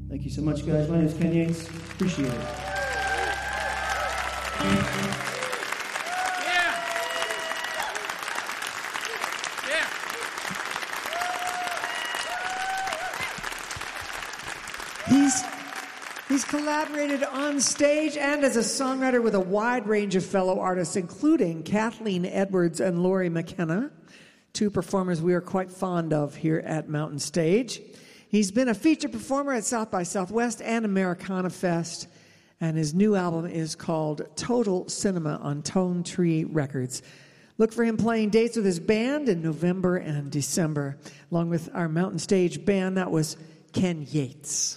Thank you so much, guys. My name is Ken Yates. Appreciate it. He's collaborated on stage and as a songwriter with a wide range of fellow artists, including Kathleen Edwards and Laurie McKenna, two performers we are quite fond of here at Mountain Stage. He's been a featured performer at South by Southwest and Americana Fest, and his new album is called Total Cinema on Tone Tree Records. Look for him playing dates with his band in November and December, along with our Mountain Stage band. That was Ken Yates.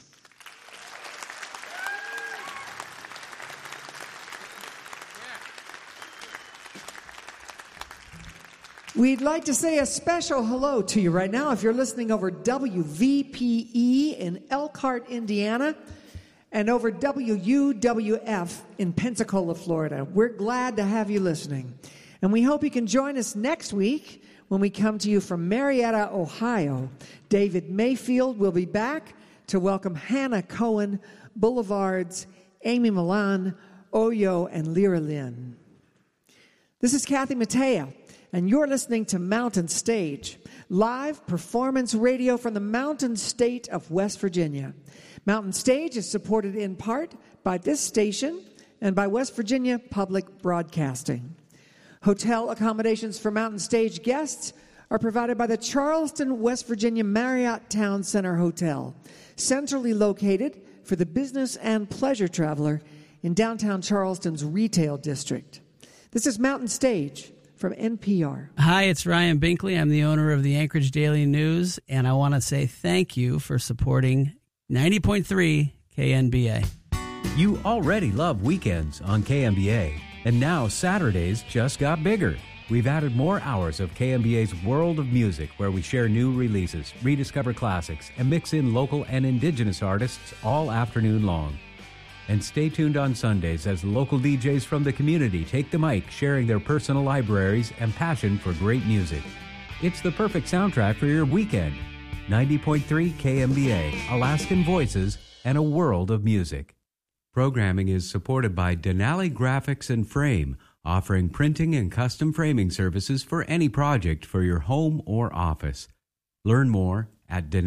We'd like to say a special hello to you right now if you're listening over WVPE in Elkhart, Indiana, and over WUWF in Pensacola, Florida. We're glad to have you listening. And we hope you can join us next week when we come to you from Marietta, Ohio. David Mayfield will be back to welcome Hannah Cohen, Boulevards, Amy Milan, Oyo, and Lyra Lynn. This is Kathy Mattea, and you're listening to Mountain Stage, live performance radio from the Mountain State of West Virginia. Mountain Stage is supported in part by this station and by West Virginia Public Broadcasting. Hotel accommodations for Mountain Stage guests are provided by the Charleston, West Virginia Marriott Town Center Hotel, centrally located for the business and pleasure traveler in downtown Charleston's retail district. This is Mountain Stage from NPR. Hi, it's Ryan Binkley. I'm the owner of the Anchorage Daily News, and I want to say thank you for supporting 90.3 KNBA. You already love weekends on KNBA, and now Saturdays just got bigger. We've added more hours of KNBA's World of Music, where we share new releases, rediscover classics, and mix in local and indigenous artists all afternoon long. And stay tuned on Sundays as local DJs from the community take the mic, sharing their personal libraries and passion for great music. It's the perfect soundtrack for your weekend. 90.3 KNBA, Alaskan Voices, and a world of music. Programming is supported by Denali Graphics and Frame, offering printing and custom framing services for any project for your home or office. Learn more at Denali.